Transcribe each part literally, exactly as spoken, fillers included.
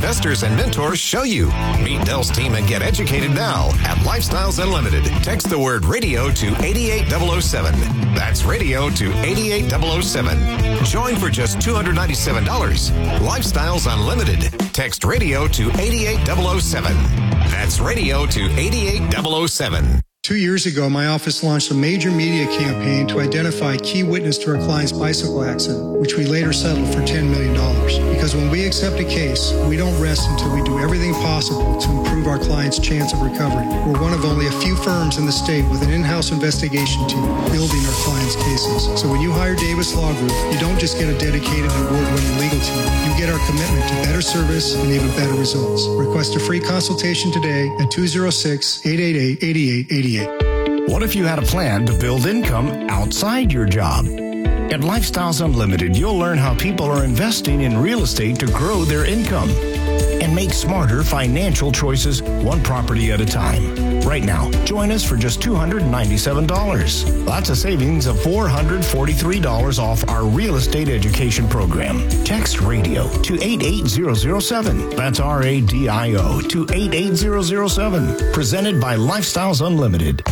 investors and mentors show you. Meet Dell's team and get educated now at Lifestyles Unlimited. Text the word radio to eighty-eight thousand seven. That's radio to eighty-eight thousand seven. Join for just two hundred ninety-seven dollars. Lifestyles Unlimited. Text radio to eighty-eight thousand seven. That's radio to eighty-eight thousand seven. Two years ago, my office launched a major media campaign to identify key witness to our client's bicycle accident, which we later settled for ten million dollars. Because when we accept a case, we don't rest until we do everything possible to improve our client's chance of recovery. We're one of only a few firms in the state with an in-house investigation team building our clients' cases. So when you hire Davis Law Group, you don't just get a dedicated and award-winning legal team. You get our commitment to better service and even better results. Request a free consultation today at two oh six, eight eight eight, eight eight eight eight. What if you had a plan to build income outside your job? At Lifestyles Unlimited, you'll learn how people are investing in real estate to grow their income and make smarter financial choices one property at a time. Right now, join us for just two hundred ninety-seven dollars. That's a savings of four hundred forty-three dollars off our real estate education program. Text radio to eight eight zero zero seven. That's R A D I O to eight eight zero zero seven. Presented by Lifestyles Unlimited.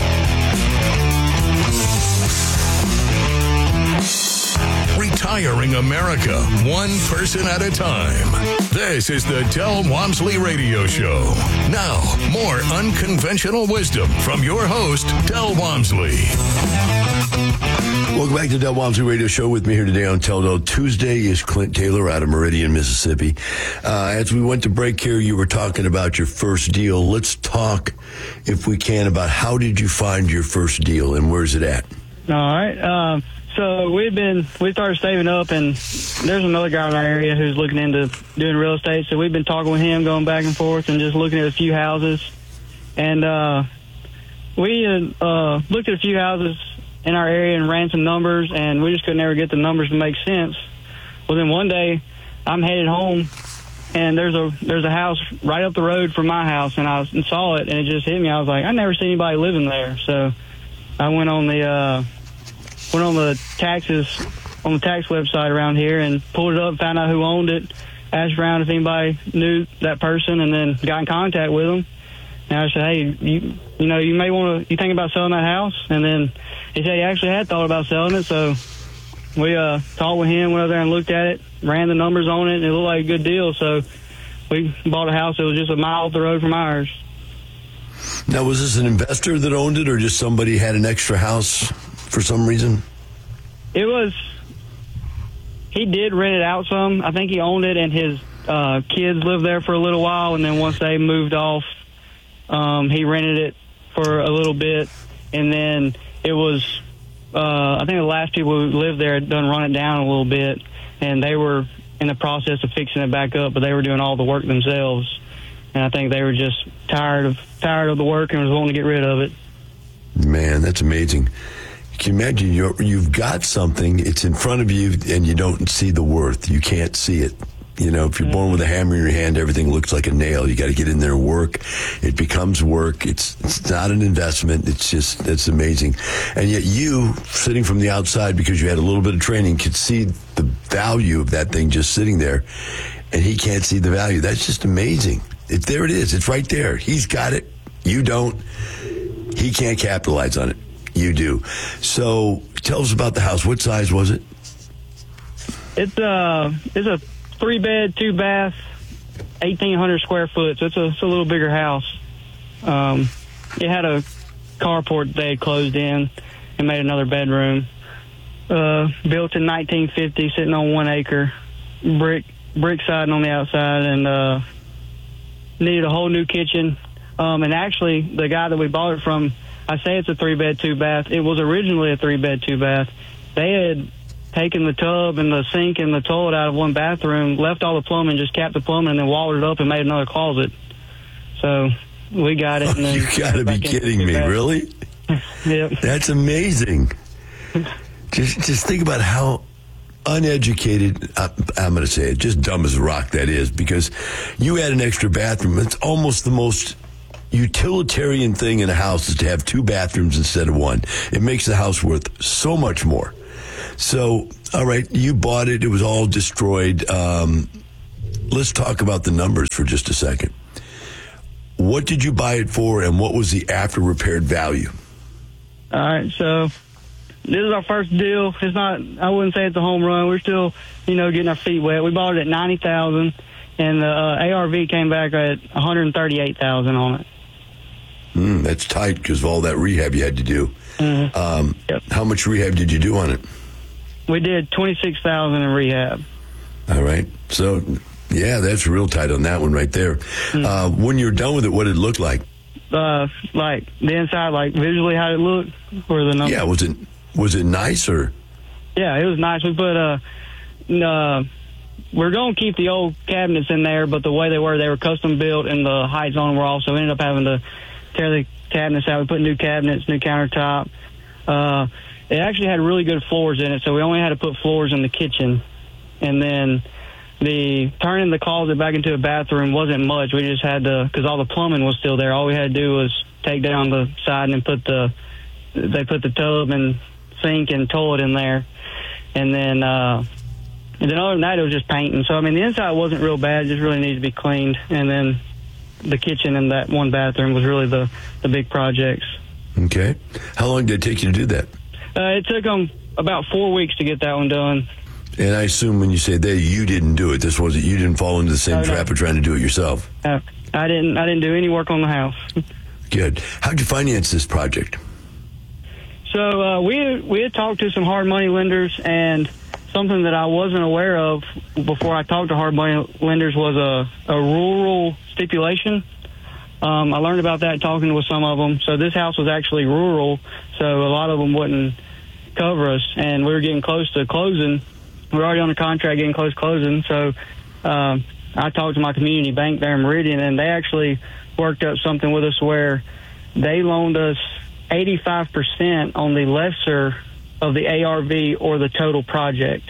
Retiring America, one person at a time. This is the Del Walmsley Radio Show. Now, more unconventional wisdom from your host, Del Walmsley. Welcome back to the Del Walmsley Radio Show. With me here today on Teldo Tuesday is Clint Taylor out of Meridian, Mississippi. Uh, as we went to break here, you were talking about your first deal. Let's talk, if we can, about how did you find your first deal and where's it at? All right. Um, so we've been, we started saving up, and there's another guy in our area who's looking into doing real estate. So we've been talking with him, going back and forth, and just looking at a few houses. And uh, we uh, looked at a few houses in our area and ran some numbers, and we just could never get the numbers to make sense. Well, then one day I'm headed home, and there's a there's a house right up the road from my house, and I saw it, and it just hit me. I was like, I never seen anybody living there. So I went on the uh, went on the taxes on the tax website around here and pulled it up, found out who owned it, asked around if anybody knew that person, and then got in contact with them. And I said, hey, you you know, you may want to, you think about selling that house? And then he said he actually had thought about selling it. So we uh, talked with him, went over there and looked at it, ran the numbers on it, and it looked like a good deal. So we bought a house that was just a mile up the road from ours. Now, was this an investor that owned it, or just somebody had an extra house for some reason? It was, he did rent it out some. I think he owned it, and his uh, kids lived there for a little while, and then once they moved off, um, he rented it for a little bit, and then it was, uh, I think the last people who lived there had done run it down a little bit, and they were in the process of fixing it back up, but they were doing all the work themselves. And I think they were just tired of tired of the work and was wanting to get rid of it. Man, that's amazing. Can you imagine you're, you've got something, it's in front of you, and you don't see the worth. You can't see it. You know, if you're born with a hammer in your hand, everything looks like a nail. You got to get in there and work. It becomes work. It's it's not an investment. It's just, it's amazing. And yet you, sitting from the outside, because you had a little bit of training, could see the value of that thing just sitting there, and he can't see the value. That's just amazing. It, there it is. It's right there. He's got it. You don't. He can't capitalize on it. You do. So tell us about the house. What size was it? It's, uh, it's a three bed, two bath, eighteen hundred square foot. So it's a, it's a little bigger house. Um, it had a carport they had closed in and made another bedroom. Uh, built in nineteen fifty, sitting on one acre, brick, brick siding on the outside, and, uh, needed a whole new kitchen. Um, and actually, the guy that we bought it from, I say it's a three-bed, two-bath. It was originally a three-bed, two-bath. They had taken the tub and the sink and the toilet out of one bathroom, left all the plumbing, just capped the plumbing, and then walled it up and made another closet. So we got it. And then you got to be kidding me, really? Yep. That's amazing. just, just think about how uneducated, I'm going to say it, just dumb as a rock that is, because you add an extra bathroom. It's almost the most utilitarian thing in a house is to have two bathrooms instead of one. It makes the house worth so much more. So, all right, you bought it. It was all destroyed. Um, let's talk about the numbers for just a second. What did you buy it for, and what was the after repaired value? All right, so this is our first deal. It's not, I wouldn't say it's a home run. We're still, you know, getting our feet wet. We bought it at ninety thousand dollars, and the uh, A R V came back at one hundred thirty-eight thousand dollars on it. Mm, that's tight because of all that rehab you had to do. Mm-hmm. Um, yep. How much rehab did you do on it? We did twenty-six thousand dollars in rehab. All right. So, yeah, that's real tight on that one right there. Mm-hmm. Uh, when you're done with it, what did it look like? Uh, like the inside, like visually how it looked, or the numbers? Yeah, was it was it nice or? Yeah, it was nice. We put uh, uh we're gonna keep the old cabinets in there, but the way they were, they were custom built, and the heights on them were off, so we ended up having to tear the cabinets out. We put new cabinets, new countertop. Uh, it actually had really good floors in it, so we only had to put floors in the kitchen, and then the turning the closet back into a bathroom wasn't much. We just had to, because all the plumbing was still there. All we had to do was take down the side and put the, they put the tub and sink and toilet in there. And then, uh, and then other than that, it was just painting. So, I mean, the inside wasn't real bad. It just really needed to be cleaned. And then the kitchen and that one bathroom was really the, the big projects. Okay. How long did it take you to do that? Uh, it took them about four weeks to get that one done. And I assume when you say they, you didn't do it. This wasn't, you didn't fall into the same oh, trap no. of trying to do it yourself. Uh, I didn't, I didn't do any work on the house. Good. How'd you finance this project? So, uh, we, we had talked to some hard money lenders, and something that I wasn't aware of before I talked to hard money lenders was a, a rural stipulation. Um, I learned about that talking with some of them. So this house was actually rural, so a lot of them wouldn't cover us, and we were getting close to closing. We were already on the contract, getting close to closing. So um, I talked to my community bank there in Meridian, and they actually worked up something with us where they loaned us eighty-five percent on the lesser of the A R V or the total project.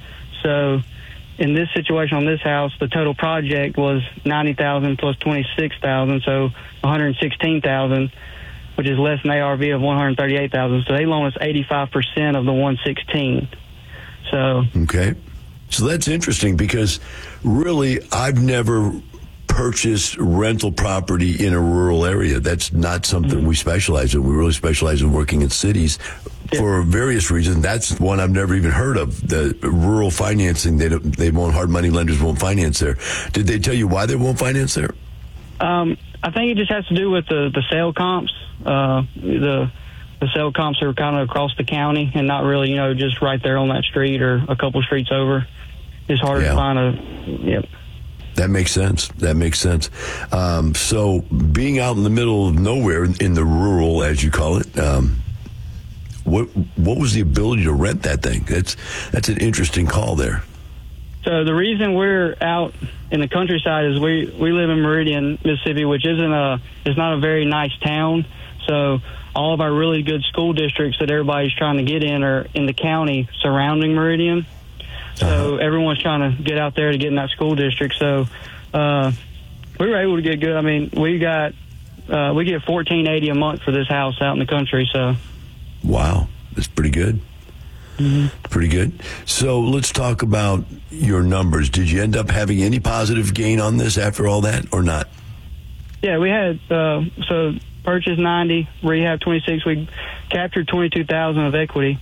So in this situation on this house, the total project was ninety thousand dollars plus twenty-six thousand dollars, so one hundred sixteen thousand dollars, which is less than A R V of one hundred thirty-eight thousand dollars. So they loan us eighty-five percent of the one hundred sixteen thousand dollars. So okay, so that's interesting because really I've never purchased rental property in a rural area. That's not something mm-hmm. we specialize in. We really specialize in working in cities yeah. for various reasons. That's one I've never even heard of. The rural financing, they don't, they won't, hard money lenders won't finance there. Did they tell you why they won't finance there? Um, I think it just has to do with the the sale comps. Uh, the The sale comps are kind of across the county and not really, you know, just right there on that street or a couple streets over. It's harder yeah. to find a, yep. That makes sense. That makes sense. Um, so being out in the middle of nowhere, in the rural, as you call it, um, what what was the ability to rent that thing? That's that's an interesting call there. So the reason we're out in the countryside is we, we live in Meridian, Mississippi, which isn't a, it's not a very nice town. So all of our really good school districts that everybody's trying to get in are in the county surrounding Meridian. So uh-huh. everyone's trying to get out there to get in that school district. So uh, we were able to get good. I mean, we got uh, we get fourteen eighty a month for this house out in the country. So wow, that's pretty good. Mm-hmm. Pretty good. So let's talk about your numbers. Did you end up having any positive gain on this after all that, or not? Yeah, we had uh, so. Purchase ninety, rehab twenty-six. We captured twenty-two thousand of equity.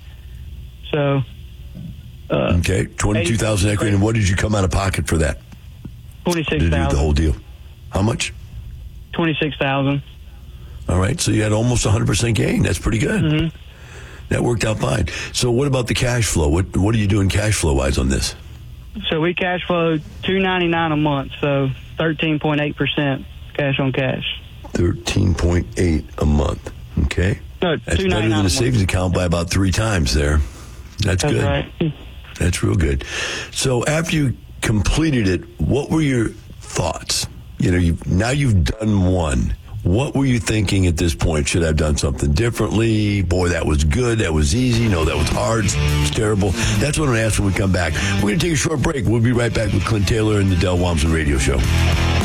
So, uh, okay, twenty-two thousand equity. And what did you come out of pocket for that? Twenty-six thousand. The whole deal. How much? Twenty-six thousand. All right, so you had almost one hundred percent gain. That's pretty good. Mm-hmm. That worked out fine. So, what about the cash flow? What What are you doing cash flow wise on this? So we cash flowed two ninety-nine a month. So thirteen point eight percent cash on cash. thirteen point eight a month. Okay. No, that's better than a savings account by about three times there. That's, that's good. Right. That's real good. So after you completed it, what were your thoughts? You know, you now you've done one. What were you thinking at this point? Should I have done something differently? Boy, that was good. That was easy. No, that was hard. It's terrible. That's what I'm going to ask when we come back. We're going to take a short break. We'll be right back with Clint Taylor and the Del Walmsley Radio Show.